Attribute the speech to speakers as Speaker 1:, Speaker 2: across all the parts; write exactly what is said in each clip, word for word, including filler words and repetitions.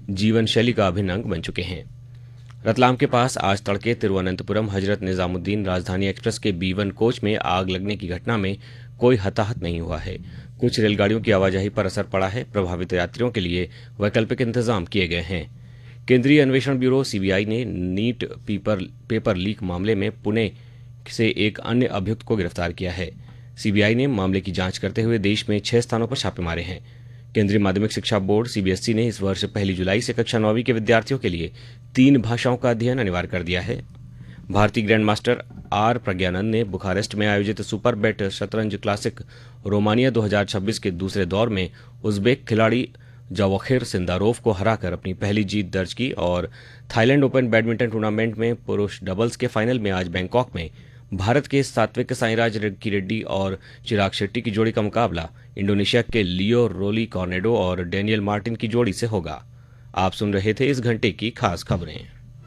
Speaker 1: जीवन शैली का अभिन्न अंग बन चुके हैं। रतलाम के पास आज तड़के तिरुवनंतपुरम हजरत निजामुद्दीन राजधानी एक्सप्रेस के बी वन कोच में आग लगने की घटना में कोई हताहत नहीं हुआ है। कुछ रेलगाड़ियों की आवाजाही पर असर पड़ा है। प्रभावित यात्रियों के लिए वैकल्पिक इंतजाम किए गए हैं। केंद्रीय अन्वेषण ब्यूरो सीबीआई ने नीट पेपर पेपर लीक मामले में पुणे से एक अन्य अभियुक्त को गिरफ्तार किया है। सीबीआई ने मामले की जांच करते हुए देश में छह स्थानों पर छापे मारे हैं। केंद्रीय माध्यमिक शिक्षा बोर्ड सीबीएसई ने इस वर्ष पहली जुलाई से कक्षा नौवीं के विद्यार्थियों के लिए तीन भाषाओं का अध्ययन अनिवार्य कर दिया है। भारतीय ग्रैंड मास्टर आर प्रज्ञानंद ने बुखारेस्ट में आयोजित सुपर बेट शतरंज क्लासिक रोमानिया दो हज़ार छब्बीस के दूसरे दौर में उज़्बेक खिलाड़ी जावोखिर सिंदारोव को हराकर अपनी पहली जीत दर्ज की और थाईलैंड ओपन बैडमिंटन टूर्नामेंट में पुरुष डबल्स के फाइनल में आज बैंकॉक में भारत के सात्विक साईराज की रेड्डी और चिराग शेट्टी की जोड़ी का मुकाबला इंडोनेशिया के लियो रोली कॉर्नेडो और डेनियल मार्टिन की जोड़ी से होगा। आप सुन रहे थे इस घंटे की खास खबरें।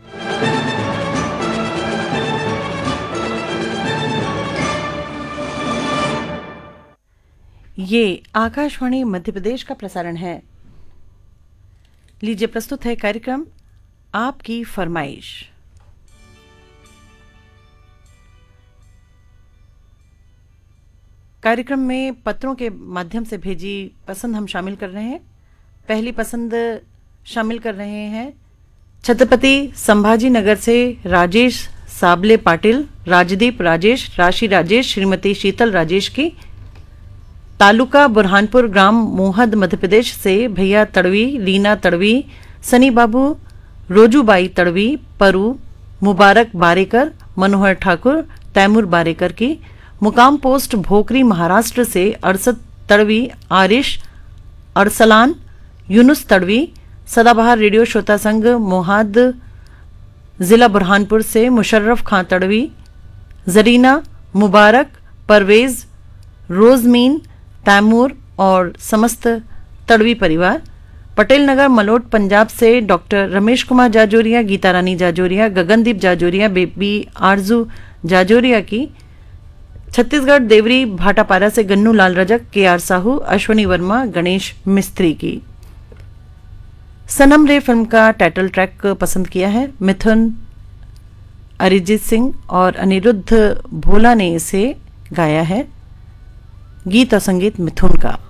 Speaker 2: ये आकाशवाणी मध्य प्रदेश का प्रसारण है। लीजिए प्रस्तुत है कार्यक्रम आपकी फरमाइश। कार्यक्रम में पत्रों के माध्यम से भेजी पसंद हम शामिल कर रहे हैं। पहली पसंद शामिल कर रहे हैं छत्रपति संभाजी नगर से राजेश साबले पाटिल, राजदीप राजेश, राशि राजेश, श्रीमती शीतल राजेश की। तालुका बुरहानपुर, ग्राम मोहद, मध्य प्रदेश से भैया तड़वी, लीना तड़वी, सनी बाबू, रोजूबाई तड़वी, परू, मुबारक बारेकर, मनोहर ठाकुर, तैमूर बारेकर की। मुकाम पोस्ट भोकरी महाराष्ट्र से अरसद तड़वी, आरिश अरसलान, यूनुस तड़वी। सदाबहार रेडियो श्रोता संघ मोहाद जिला बुरहानपुर से मुशर्रफ खां तड़वी, जरीना, मुबारक, परवेज, रोजमीन, तैमूर और समस्त तड़वी परिवार। पटेल नगर मलोट पंजाब से डॉक्टर रमेश कुमार जाजोरिया, गीता रानी जाजोरिया, गगनदीप जाजोरिया, बेबी आरजू जाजोरिया की। छत्तीसगढ़ देवरी भाटापारा से गन्नू लाल रजक, के आर साहू, अश्वनी वर्मा, गणेश मिस्त्री की। सनम रे फिल्म का टाइटल ट्रैक पसंद किया है मिथुन, अरिजीत सिंह और अनिरुद्ध भोला ने इसे गाया है। गीत और संगीत मिथुन का।